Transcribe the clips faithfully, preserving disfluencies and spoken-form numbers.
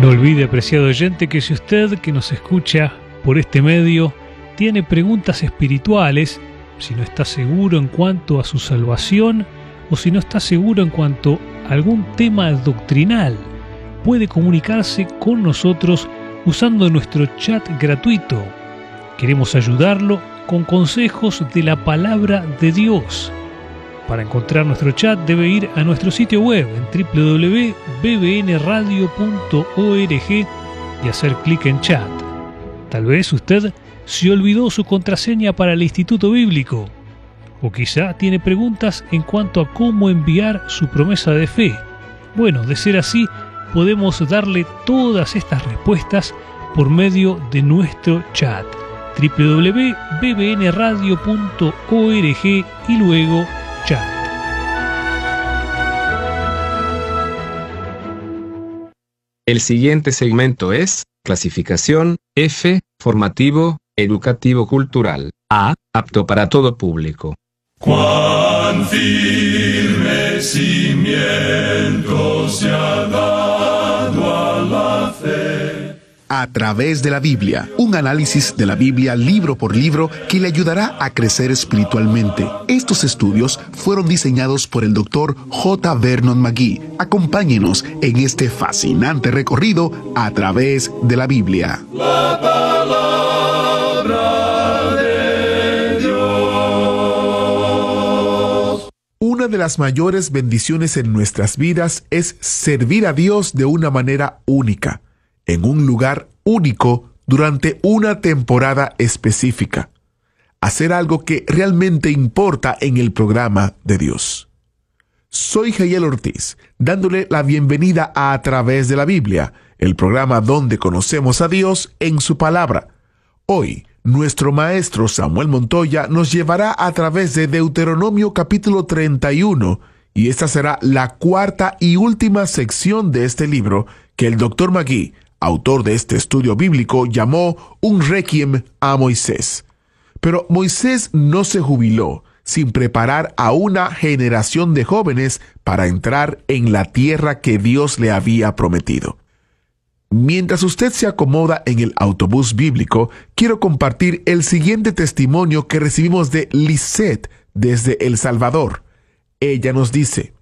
No olvide, apreciado oyente, que si usted que nos escucha por este medio tiene preguntas espirituales, si no está seguro en cuanto a su salvación o si no está seguro en cuanto a algún tema doctrinal, puede comunicarse con nosotros usando nuestro chat gratuito. Queremos ayudarlo con consejos de la palabra de Dios. Para encontrar nuestro chat debe ir a nuestro sitio web en doble u doble u doble u punto b b n radio punto org y hacer clic en chat. Tal vez usted se olvidó su contraseña para el Instituto Bíblico, o quizá tiene preguntas en cuanto a cómo enviar su promesa de fe. Bueno, de ser así, podemos darle todas estas respuestas por medio de nuestro chat doble u doble u doble u punto b b n radio punto org y luego chat. El siguiente segmento es clasificación F, formativo, educativo cultural. A, apto para todo público. Cuán firme cimiento se ha dado a la fe. A través de la Biblia, un análisis de la Biblia libro por libro que le ayudará a crecer espiritualmente. Estos estudios fueron diseñados por el doctor J. Vernon McGee. Acompáñenos en este fascinante recorrido a través de la Biblia. La palabra de Dios. Una de las mayores bendiciones en nuestras vidas es servir a Dios de una manera única, en un lugar único durante una temporada específica. Hacer algo que realmente importa en el programa de Dios. Soy Jael Ortiz, dándole la bienvenida a A Través de la Biblia, el programa donde conocemos a Dios en su palabra. Hoy, nuestro maestro Samuel Montoya nos llevará a través de Deuteronomio capítulo treinta y uno, y esta será la cuarta y última sección de este libro que el doctor McGee, autor de este estudio bíblico, llamó un requiem a Moisés. Pero Moisés no se jubiló sin preparar a una generación de jóvenes para entrar en la tierra que Dios le había prometido. Mientras usted se acomoda en el autobús bíblico, quiero compartir el siguiente testimonio que recibimos de Lisette desde El Salvador. Ella nos dice: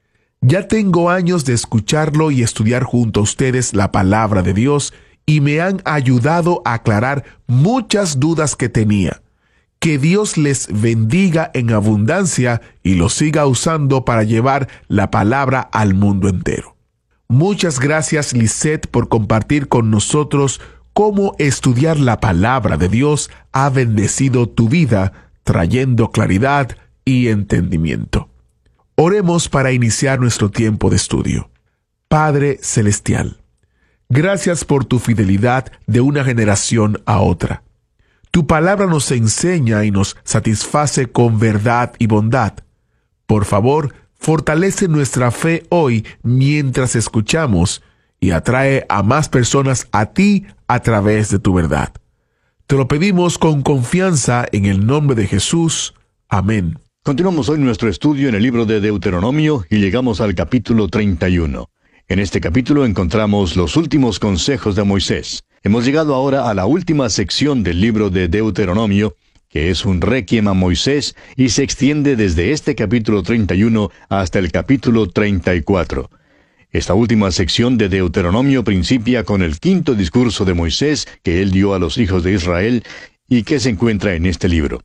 ya tengo años de escucharlo y estudiar junto a ustedes la palabra de Dios y me han ayudado a aclarar muchas dudas que tenía. Que Dios les bendiga en abundancia y los siga usando para llevar la palabra al mundo entero. Muchas gracias, Lisette, por compartir con nosotros cómo estudiar la palabra de Dios ha bendecido tu vida, trayendo claridad y entendimiento. Oremos para iniciar nuestro tiempo de estudio. Padre Celestial, gracias por tu fidelidad de una generación a otra. Tu palabra nos enseña y nos satisface con verdad y bondad. Por favor, fortalece nuestra fe hoy mientras escuchamos y atrae a más personas a ti a través de tu verdad. Te lo pedimos con confianza en el nombre de Jesús. Amén. Continuamos hoy nuestro estudio en el libro de Deuteronomio y llegamos al capítulo treinta y uno. En este capítulo encontramos los últimos consejos de Moisés. Hemos llegado ahora a la última sección del libro de Deuteronomio, que es un requiem a Moisés y se extiende desde este capítulo treinta y uno hasta el capítulo treinta y cuatro. Esta última sección de Deuteronomio principia con el quinto discurso de Moisés que él dio a los hijos de Israel y que se encuentra en este libro.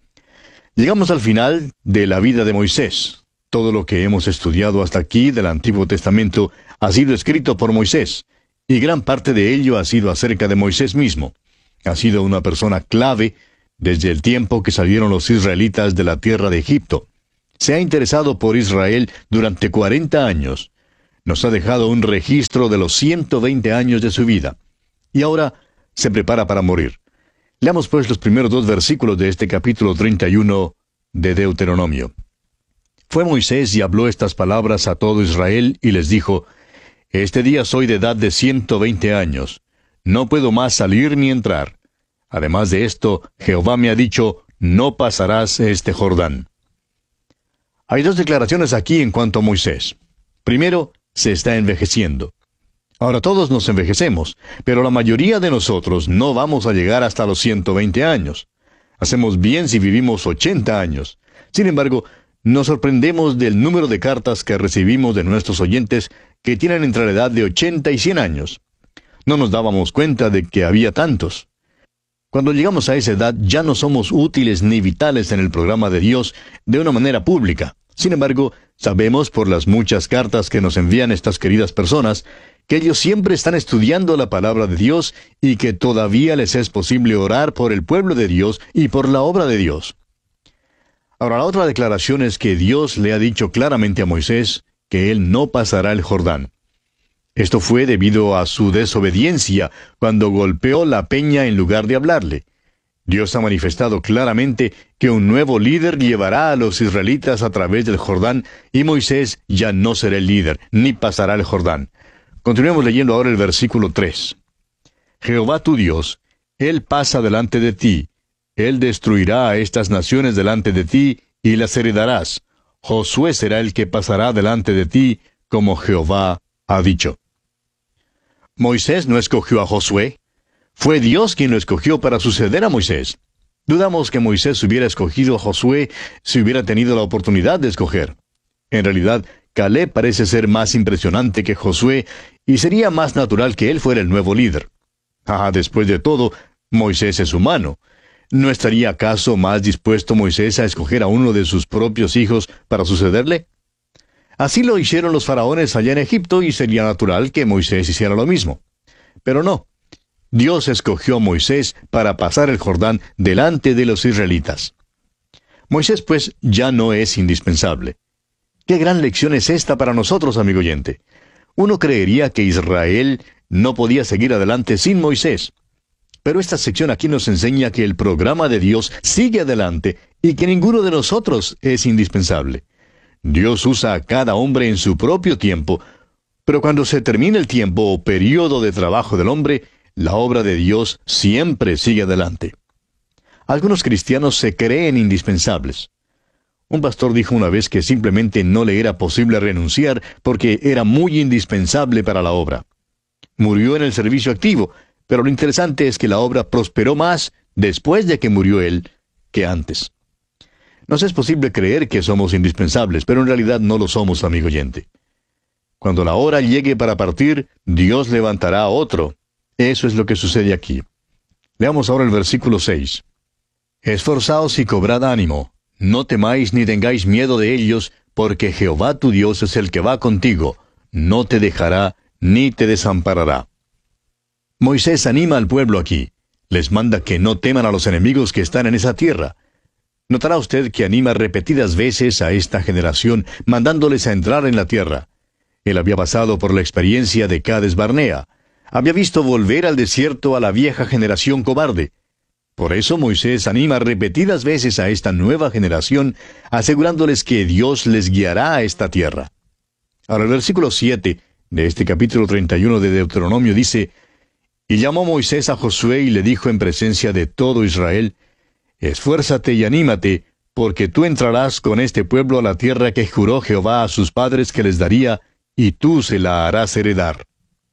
Llegamos al final de la vida de Moisés. Todo lo que hemos estudiado hasta aquí del Antiguo Testamento ha sido escrito por Moisés, y gran parte de ello ha sido acerca de Moisés mismo. Ha sido una persona clave desde el tiempo que salieron los israelitas de la tierra de Egipto. Se ha interesado por Israel durante cuarenta años. Nos ha dejado un registro de los ciento veinte años de su vida. Y ahora se prepara para morir. Leamos pues los primeros dos versículos de este capítulo treinta y uno de Deuteronomio. Fue Moisés y habló estas palabras a todo Israel y les dijo: Este día soy de edad de ciento veinte años. No puedo más salir ni entrar. Además de esto, Jehová me ha dicho: no pasarás este Jordán. Hay dos declaraciones aquí en cuanto a Moisés. Primero, se está envejeciendo. Ahora todos nos envejecemos, pero la mayoría de nosotros no vamos a llegar hasta los ciento veinte años. Hacemos bien si vivimos ochenta años. Sin embargo, nos sorprendemos del número de cartas que recibimos de nuestros oyentes que tienen entre la edad de ochenta y cien años. No nos dábamos cuenta de que había tantos. Cuando llegamos a esa edad ya no somos útiles ni vitales en el programa de Dios de una manera pública. Sin embargo, sabemos por las muchas cartas que nos envían estas queridas personas que ellos siempre están estudiando la palabra de Dios y que todavía les es posible orar por el pueblo de Dios y por la obra de Dios. Ahora, la otra declaración es que Dios le ha dicho claramente a Moisés que él no pasará el Jordán. Esto fue debido a su desobediencia cuando golpeó la peña en lugar de hablarle. Dios ha manifestado claramente que un nuevo líder llevará a los israelitas a través del Jordán y Moisés ya no será el líder, ni pasará el Jordán. Continuemos leyendo ahora el versículo tres. Jehová tu Dios, Él pasa delante de ti. Él destruirá a estas naciones delante de ti y las heredarás. Josué será el que pasará delante de ti, como Jehová ha dicho. Moisés no escogió a Josué. Fue Dios quien lo escogió para suceder a Moisés. Dudamos que Moisés hubiera escogido a Josué si hubiera tenido la oportunidad de escoger. En realidad, Caleb parece ser más impresionante que Josué y sería más natural que él fuera el nuevo líder. Ah, después de todo, Moisés es humano. ¿No estaría acaso más dispuesto Moisés a escoger a uno de sus propios hijos para sucederle? Así lo hicieron los faraones allá en Egipto y sería natural que Moisés hiciera lo mismo. Pero no. Dios escogió a Moisés para pasar el Jordán delante de los israelitas. Moisés, pues, ya no es indispensable. ¿Qué gran lección es esta para nosotros, amigo oyente? Uno creería que Israel no podía seguir adelante sin Moisés. Pero esta sección aquí nos enseña que el programa de Dios sigue adelante y que ninguno de nosotros es indispensable. Dios usa a cada hombre en su propio tiempo, pero cuando se termina el tiempo o periodo de trabajo del hombre, la obra de Dios siempre sigue adelante. Algunos cristianos se creen indispensables. Un pastor dijo una vez que simplemente no le era posible renunciar porque era muy indispensable para la obra. Murió en el servicio activo, pero lo interesante es que la obra prosperó más después de que murió él que antes. Nos es posible creer que somos indispensables, pero en realidad no lo somos, amigo oyente. Cuando la hora llegue para partir, Dios levantará a otro. Eso es lo que sucede aquí. Leamos ahora el versículo seis. Esforzaos y cobrad ánimo. No temáis ni tengáis miedo de ellos, porque Jehová tu Dios es el que va contigo. No te dejará ni te desamparará. Moisés anima al pueblo aquí. Les manda que no teman a los enemigos que están en esa tierra. Notará usted que anima repetidas veces a esta generación, mandándoles a entrar en la tierra. Él había pasado por la experiencia de Cades Barnea. Había visto volver al desierto a la vieja generación cobarde. Por eso Moisés anima repetidas veces a esta nueva generación, asegurándoles que Dios les guiará a esta tierra. Ahora el versículo siete de este capítulo treinta y uno de Deuteronomio dice, Y llamó Moisés a Josué y le dijo en presencia de todo Israel, Esfuérzate y anímate, porque tú entrarás con este pueblo a la tierra que juró Jehová a sus padres que les daría, y tú se la harás heredar.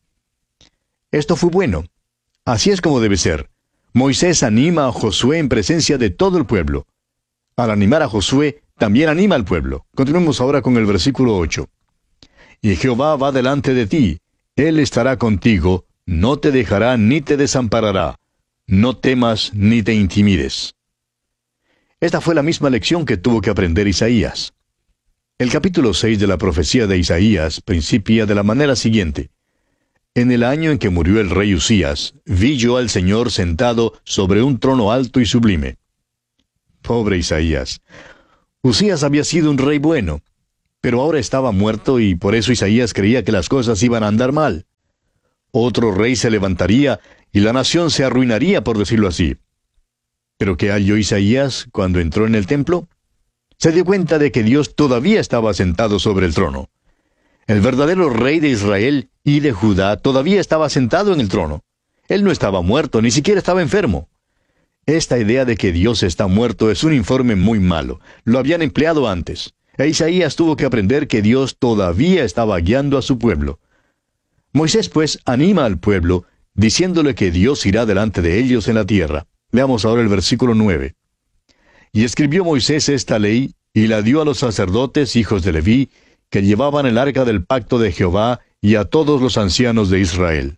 Esto fue bueno. Así es como debe ser. Moisés anima a Josué en presencia de todo el pueblo. Al animar a Josué, también anima al pueblo. Continuemos ahora con el versículo ocho. Y Jehová va delante de ti, Él estará contigo, no te dejará ni te desamparará. No temas ni te intimides. Esta fue la misma lección que tuvo que aprender Isaías. El capítulo seis de la profecía de Isaías principia de la manera siguiente. En el año en que murió el rey Usías, vi yo al Señor sentado sobre un trono alto y sublime. Pobre Isaías. Usías había sido un rey bueno, pero ahora estaba muerto y por eso Isaías creía que las cosas iban a andar mal. Otro rey se levantaría y la nación se arruinaría, por decirlo así. ¿Pero qué halló Isaías cuando entró en el templo? Se dio cuenta de que Dios todavía estaba sentado sobre el trono. El verdadero rey de Israel y de Judá todavía estaba sentado en el trono. Él no estaba muerto, ni siquiera estaba enfermo. Esta idea de que Dios está muerto es un informe muy malo. Lo habían empleado antes. E Isaías tuvo que aprender que Dios todavía estaba guiando a su pueblo. Moisés, pues, anima al pueblo, diciéndole que Dios irá delante de ellos en la tierra. Veamos ahora el versículo nueve. Y escribió Moisés esta ley, y la dio a los sacerdotes, hijos de Leví, que llevaban el arca del pacto de Jehová, y a todos los ancianos de Israel.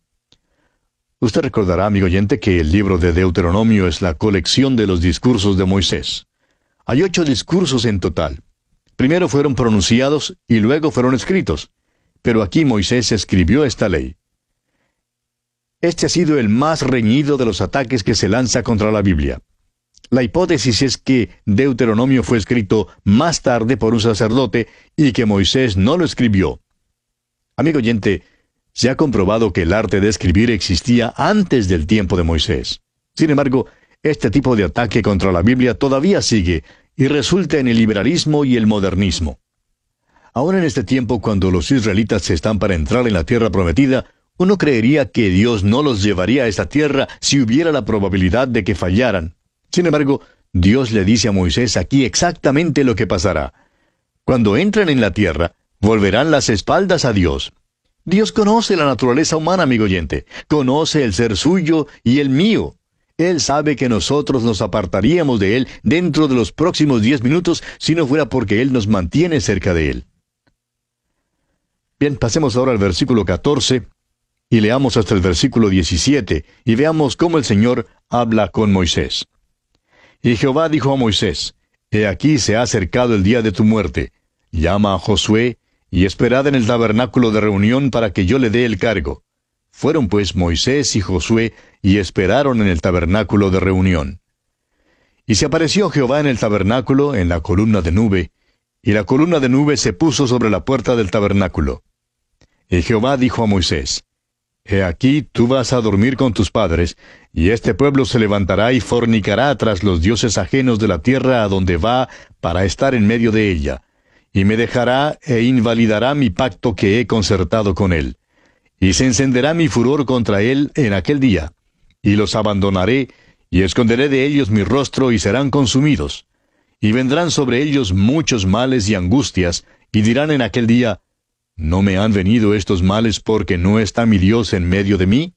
Usted recordará, amigo oyente, que el libro de Deuteronomio es la colección de los discursos de Moisés. Hay ocho discursos en total. Primero fueron pronunciados y luego fueron escritos. Pero aquí Moisés escribió esta ley. Este ha sido el más reñido de los ataques que se lanza contra la Biblia. La hipótesis es que Deuteronomio fue escrito más tarde por un sacerdote y que Moisés no lo escribió. Amigo oyente, se ha comprobado que el arte de escribir existía antes del tiempo de Moisés. Sin embargo, este tipo de ataque contra la Biblia todavía sigue y resulta en el liberalismo y el modernismo. Ahora en este tiempo, cuando los israelitas están para entrar en la tierra prometida, uno creería que Dios no los llevaría a esa tierra si hubiera la probabilidad de que fallaran. Sin embargo, Dios le dice a Moisés aquí exactamente lo que pasará. Cuando entren en la tierra, volverán las espaldas a Dios. Dios conoce la naturaleza humana, amigo oyente. Conoce el ser suyo y el mío. Él sabe que nosotros nos apartaríamos de Él dentro de los próximos diez minutos si no fuera porque Él nos mantiene cerca de Él. Bien, pasemos ahora al versículo catorce y leamos hasta el versículo diecisiete y veamos cómo el Señor habla con Moisés. Y Jehová dijo a Moisés, He aquí se ha acercado el día de tu muerte. Llama a Josué y esperad en el tabernáculo de reunión para que yo le dé el cargo. Fueron pues Moisés y Josué y esperaron en el tabernáculo de reunión. Y se apareció Jehová en el tabernáculo en la columna de nube, y la columna de nube se puso sobre la puerta del tabernáculo. Y Jehová dijo a Moisés, He aquí tú vas a dormir con tus padres, y este pueblo se levantará y fornicará tras los dioses ajenos de la tierra a donde va para estar en medio de ella, y me dejará e invalidará mi pacto que he concertado con él. Y se encenderá mi furor contra él en aquel día, y los abandonaré, y esconderé de ellos mi rostro, y serán consumidos. Y vendrán sobre ellos muchos males y angustias, y dirán en aquel día, ¿no me han venido estos males porque no está mi Dios en medio de mí?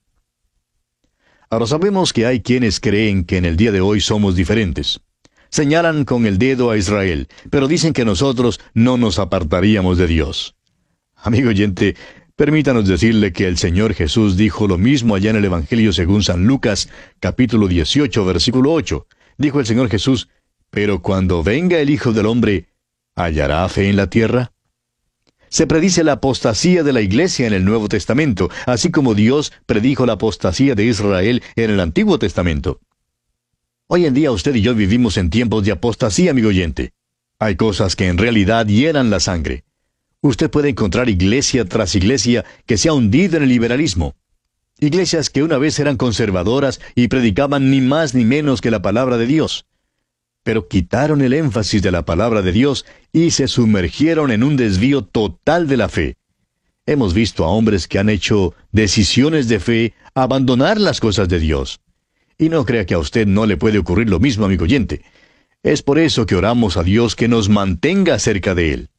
Ahora sabemos que hay quienes creen que en el día de hoy somos diferentes. Señalan con el dedo a Israel, pero dicen que nosotros no nos apartaríamos de Dios. Amigo oyente, permítanos decirle que el Señor Jesús dijo lo mismo allá en el Evangelio según San Lucas, capítulo dieciocho, versículo ocho. Dijo el Señor Jesús, pero cuando venga el Hijo del Hombre, ¿hallará fe en la tierra? Se predice la apostasía de la iglesia en el Nuevo Testamento, así como Dios predijo la apostasía de Israel en el Antiguo Testamento. Hoy en día usted y yo vivimos en tiempos de apostasía, amigo oyente. Hay cosas que en realidad hieran la sangre. Usted puede encontrar iglesia tras iglesia que se ha hundido en el liberalismo. Iglesias que una vez eran conservadoras y predicaban ni más ni menos que la palabra de Dios. Pero quitaron el énfasis de la palabra de Dios y se sumergieron en un desvío total de la fe. Hemos visto a hombres que han hecho decisiones de fe abandonar las cosas de Dios. Y no crea que a usted no le puede ocurrir lo mismo, amigo oyente. Es por eso que oramos a Dios que nos mantenga cerca de Él.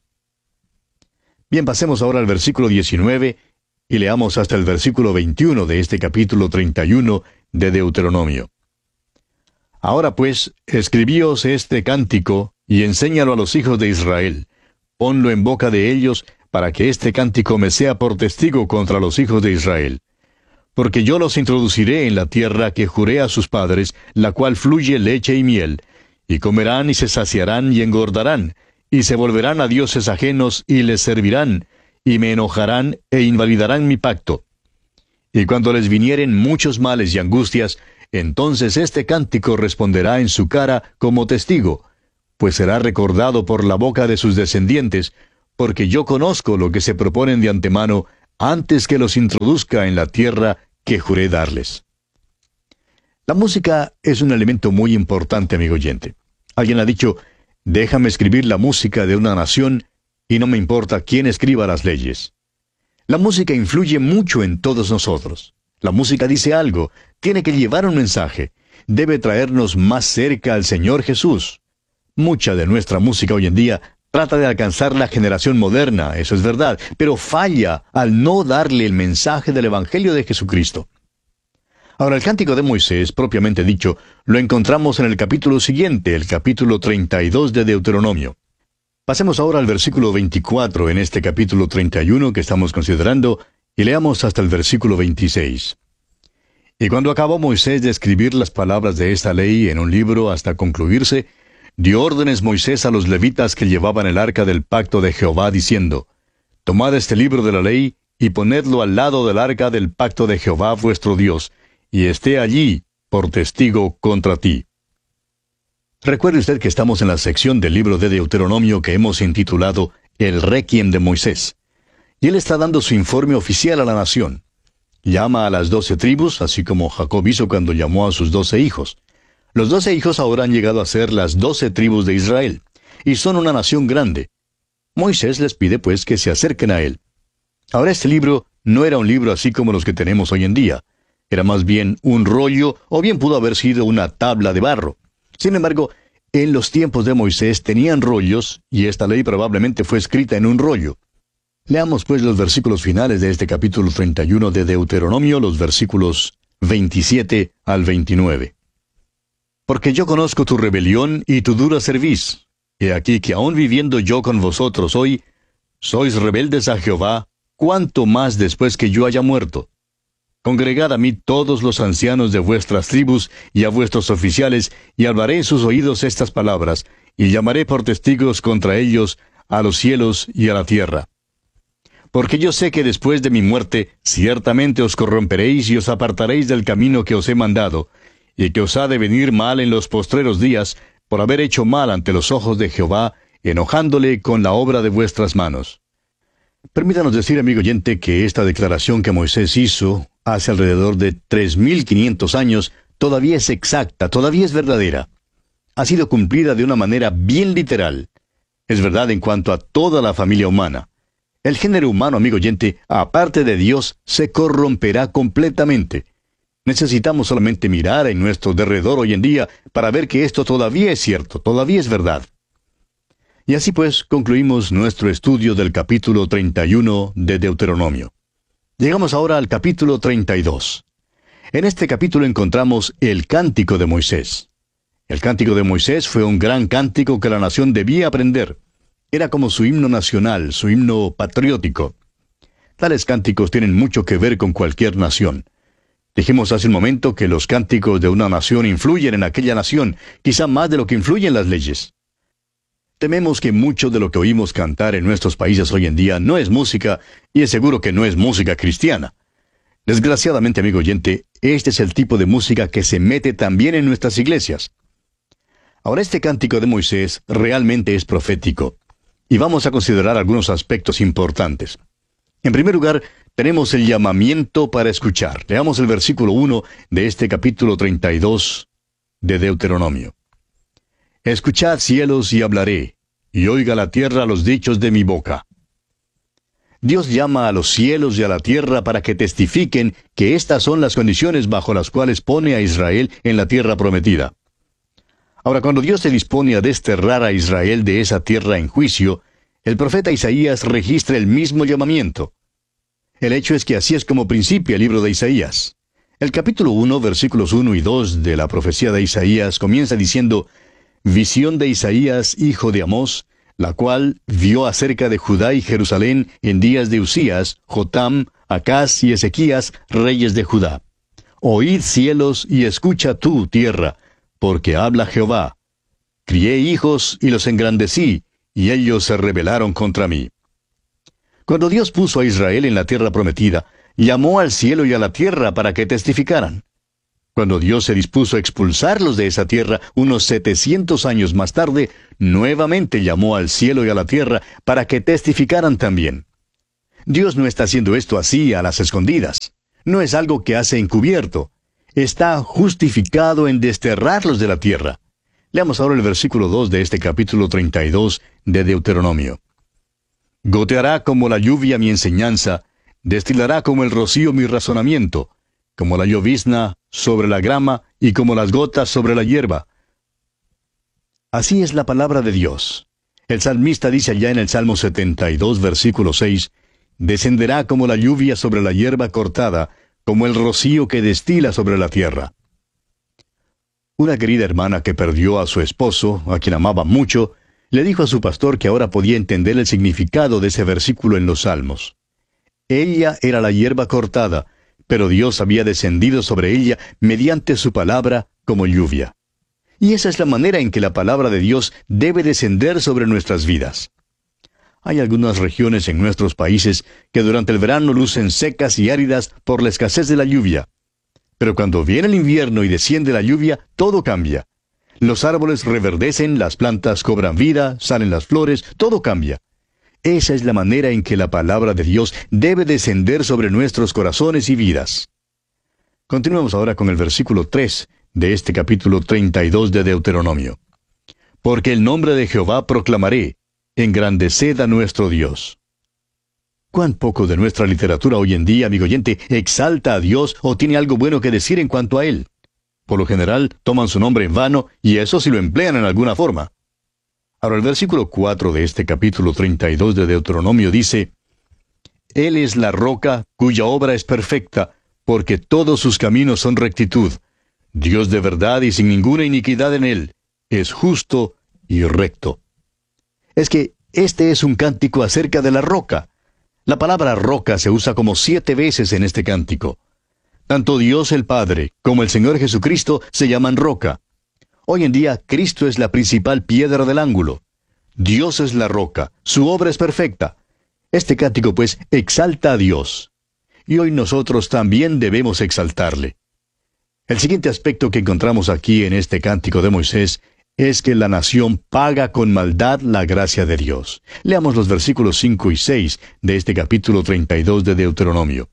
Bien, pasemos ahora al versículo diecinueve y leamos hasta el versículo veintiuno de este capítulo treinta y uno de Deuteronomio. Ahora pues, escribíos este cántico, y enséñalo a los hijos de Israel. Ponlo en boca de ellos, para que este cántico me sea por testigo contra los hijos de Israel. Porque yo los introduciré en la tierra que juré a sus padres, la cual fluye leche y miel, y comerán y se saciarán y engordarán, y se volverán a dioses ajenos y les servirán, y me enojarán e invalidarán mi pacto. Y cuando les vinieren muchos males y angustias, entonces este cántico responderá en su cara como testigo, pues será recordado por la boca de sus descendientes, porque yo conozco lo que se proponen de antemano, antes que los introduzca en la tierra que juré darles. La música es un elemento muy importante, amigo oyente. Alguien ha dicho, déjame escribir la música de una nación, y no me importa quién escriba las leyes. La música influye mucho en todos nosotros. La música dice algo, tiene que llevar un mensaje, debe traernos más cerca al Señor Jesús. Mucha de nuestra música hoy en día Trata de alcanzar la generación moderna, eso es verdad, pero falla al no darle el mensaje del Evangelio de Jesucristo. Ahora, el Cántico de Moisés, propiamente dicho, lo encontramos en el capítulo siguiente, el capítulo treinta y dos de Deuteronomio. Pasemos ahora al versículo veinticuatro en este capítulo treinta y uno que estamos considerando, y leamos hasta el versículo veintiséis. Y cuando acabó Moisés de escribir las palabras de esta ley en un libro hasta concluirse, dio órdenes Moisés a los levitas que llevaban el arca del pacto de Jehová, diciendo, Tomad este libro de la ley, y ponedlo al lado del arca del pacto de Jehová vuestro Dios, y esté allí por testigo contra ti. Recuerde usted que estamos en la sección del libro de Deuteronomio que hemos intitulado El Requiem de Moisés. Y él está dando su informe oficial a la nación. Llama a las doce tribus, así como Jacob hizo cuando llamó a sus doce hijos. Los doce hijos ahora han llegado a ser las doce tribus de Israel, y son una nación grande. Moisés les pide pues que se acerquen a él. Ahora este libro no era un libro así como los que tenemos hoy en día. Era más bien un rollo, o bien pudo haber sido una tabla de barro. Sin embargo, en los tiempos de Moisés tenían rollos, y esta ley probablemente fue escrita en un rollo. Leamos pues los versículos finales de este capítulo treinta y uno de Deuteronomio, los versículos veintisiete al veintinueve. Porque yo conozco tu rebelión y tu dura cerviz. He aquí que aun viviendo yo con vosotros hoy, sois rebeldes a Jehová, cuánto más después que yo haya muerto. Congregad a mí todos los ancianos de vuestras tribus y a vuestros oficiales, y hablaré en sus oídos estas palabras, y llamaré por testigos contra ellos a los cielos y a la tierra. Porque yo sé que después de mi muerte, ciertamente os corromperéis y os apartaréis del camino que os he mandado, y que os ha de venir mal en los postreros días, por haber hecho mal ante los ojos de Jehová, enojándole con la obra de vuestras manos. Permítanos decir, amigo oyente, que esta declaración que Moisés hizo hace alrededor de tres mil quinientos años todavía es exacta, todavía es verdadera. Ha sido cumplida de una manera bien literal. Es verdad en cuanto a toda la familia humana. El género humano, amigo oyente, aparte de Dios, se corromperá completamente. Necesitamos solamente mirar en nuestro derredor hoy en día para ver que esto todavía es cierto, todavía es verdad. Y así pues concluimos nuestro estudio del capítulo treinta y uno de Deuteronomio. Llegamos ahora al capítulo treinta y dos. En este capítulo encontramos el Cántico de Moisés. El Cántico de Moisés fue un gran cántico que la nación debía aprender. Era como su himno nacional, su himno patriótico. Tales cánticos tienen mucho que ver con cualquier nación. Dijimos hace un momento que los cánticos de una nación influyen en aquella nación, quizá más de lo que influyen las leyes. Tememos que mucho de lo que oímos cantar en nuestros países hoy en día no es música, y es seguro que no es música cristiana. Desgraciadamente, amigo oyente, este es el tipo de música que se mete también en nuestras iglesias. Ahora, este cántico de Moisés realmente es profético, y vamos a considerar algunos aspectos importantes. En primer lugar, tenemos el llamamiento para escuchar. Leamos el versículo uno de este capítulo treinta y dos de Deuteronomio. Escuchad, cielos, y hablaré, y oiga la tierra los dichos de mi boca. Dios llama a los cielos y a la tierra para que testifiquen que estas son las condiciones bajo las cuales pone a Israel en la tierra prometida. Ahora, cuando Dios se dispone a desterrar a Israel de esa tierra en juicio, el profeta Isaías registra el mismo llamamiento. El hecho es que así es como principia el libro de Isaías. El capítulo uno, versículos uno y dos de la profecía de Isaías comienza diciendo: Visión de Isaías, hijo de Amós, la cual vio acerca de Judá y Jerusalén en días de Usías, Jotam, Acaz y Ezequías, reyes de Judá. Oíd, cielos, y escucha tú, tierra, porque habla Jehová. Crié hijos y los engrandecí, y ellos se rebelaron contra mí. Cuando Dios puso a Israel en la tierra prometida, llamó al cielo y a la tierra para que testificaran. Cuando Dios se dispuso a expulsarlos de esa tierra unos setecientos años más tarde, nuevamente llamó al cielo y a la tierra para que testificaran también. Dios no está haciendo esto así a las escondidas. No es algo que hace encubierto. Está justificado en desterrarlos de la tierra. Leamos ahora el versículo dos de este capítulo treinta y dos de Deuteronomio. Goteará como la lluvia mi enseñanza, destilará como el rocío mi razonamiento, como la llovizna sobre la grama y como las gotas sobre la hierba. Así es la palabra de Dios. El salmista dice allá en el Salmo setenta y dos, versículo seis, «Descenderá como la lluvia sobre la hierba cortada, como el rocío que destila sobre la tierra». Una querida hermana que perdió a su esposo, a quien amaba mucho, le dijo a su pastor que ahora podía entender el significado de ese versículo en los Salmos. Ella era la hierba cortada, pero Dios había descendido sobre ella mediante su palabra como lluvia. Y esa es la manera en que la palabra de Dios debe descender sobre nuestras vidas. Hay algunas regiones en nuestros países que durante el verano lucen secas y áridas por la escasez de la lluvia. Pero cuando viene el invierno y desciende la lluvia, todo cambia. Los árboles reverdecen, las plantas cobran vida, salen las flores, todo cambia. Esa es la manera en que la palabra de Dios debe descender sobre nuestros corazones y vidas. Continuemos ahora con el versículo tres de este capítulo treinta y dos de Deuteronomio. Porque el nombre de Jehová proclamaré, engrandeced a nuestro Dios. ¿Cuán poco de nuestra literatura hoy en día, amigo oyente, exalta a Dios o tiene algo bueno que decir en cuanto a Él? Por lo general, toman su nombre en vano, y eso si lo emplean en alguna forma. Ahora, el versículo cuatro de este capítulo treinta y dos de Deuteronomio dice, Él es la roca cuya obra es perfecta, porque todos sus caminos son rectitud. Dios de verdad y sin ninguna iniquidad en Él. Es justo y recto. Es que este es un cántico acerca de la roca. La palabra roca se usa como siete veces en este cántico. Tanto Dios el Padre como el Señor Jesucristo se llaman roca. Hoy en día, Cristo es la principal piedra del ángulo. Dios es la roca, su obra es perfecta. Este cántico, pues, exalta a Dios. Y hoy nosotros también debemos exaltarle. El siguiente aspecto que encontramos aquí en este cántico de Moisés es que la nación paga con maldad la gracia de Dios. Leamos los versículos cinco y seis de este capítulo treinta y dos de Deuteronomio.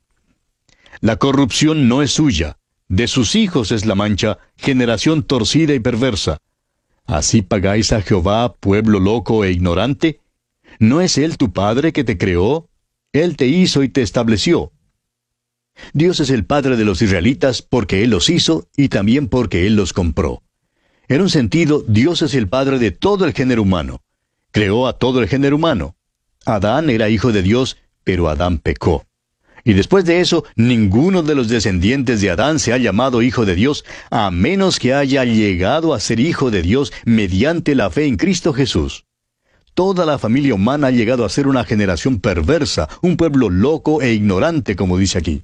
La corrupción no es suya, de sus hijos es la mancha, generación torcida y perversa. ¿Así pagáis a Jehová, pueblo loco e ignorante? ¿No es Él tu Padre que te creó? Él te hizo y te estableció. Dios es el Padre de los israelitas porque Él los hizo y también porque Él los compró. En un sentido, Dios es el Padre de todo el género humano. Creó a todo el género humano. Adán era hijo de Dios, pero Adán pecó. Y después de eso, ninguno de los descendientes de Adán se ha llamado hijo de Dios, a menos que haya llegado a ser hijo de Dios mediante la fe en Cristo Jesús. Toda la familia humana ha llegado a ser una generación perversa, un pueblo loco e ignorante, como dice aquí.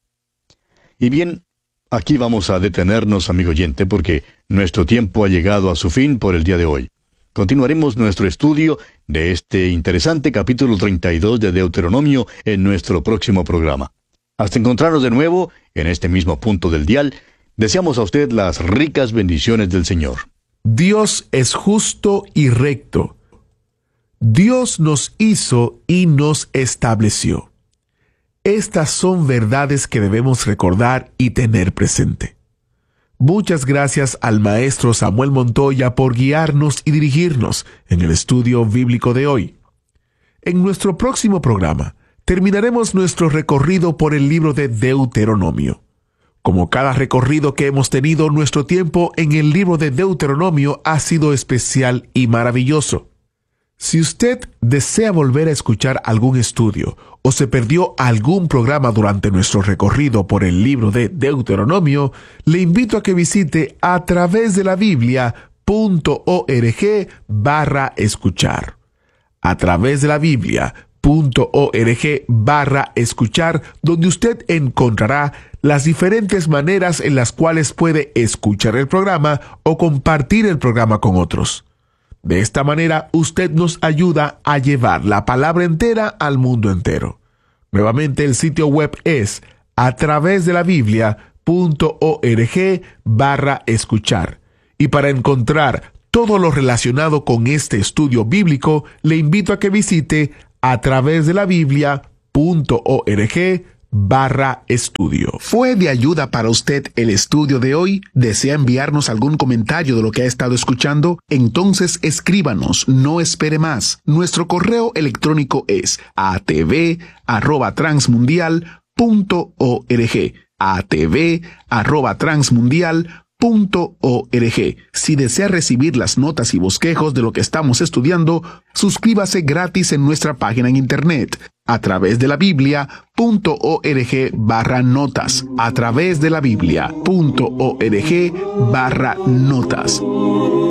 Y bien, aquí vamos a detenernos, amigo oyente, porque nuestro tiempo ha llegado a su fin por el día de hoy. Continuaremos nuestro estudio de este interesante capítulo treinta y dos de Deuteronomio en nuestro próximo programa. Hasta encontrarnos de nuevo en este mismo punto del dial, deseamos a usted las ricas bendiciones del Señor. Dios es justo y recto. Dios nos hizo y nos estableció. Estas son verdades que debemos recordar y tener presente. Muchas gracias al maestro Samuel Montoya por guiarnos y dirigirnos en el estudio bíblico de hoy. En nuestro próximo programa, terminaremos nuestro recorrido por el libro de Deuteronomio. Como cada recorrido que hemos tenido, nuestro tiempo en el libro de Deuteronomio ha sido especial y maravilloso. Si usted desea volver a escuchar algún estudio o se perdió algún programa durante nuestro recorrido por el libro de Deuteronomio, le invito a que visite a través de la Biblia punto org barra escuchar. A través de la Biblia punto org barra escuchar, donde usted encontrará las diferentes maneras en las cuales puede escuchar el programa o compartir el programa con otros. De esta manera, usted nos ayuda a llevar la palabra entera al mundo entero. Nuevamente, el sitio web es a través de la Biblia punto org barra escuchar. Y para encontrar todo lo relacionado con este estudio bíblico, le invito a que visite a través de la Biblia punto org barra estudio. ¿Fue de ayuda para usted el estudio de hoy? ¿Desea enviarnos algún comentario de lo que ha estado escuchando? Entonces escríbanos, no espere más. Nuestro correo electrónico es a t v arroba transmundial punto org. a t v arroba transmundial punto org. Si desea recibir las notas y bosquejos de lo que estamos estudiando, suscríbase gratis en nuestra página en internet a través de la Biblia punto org barra notas. A través de la Biblia punto org barra notas.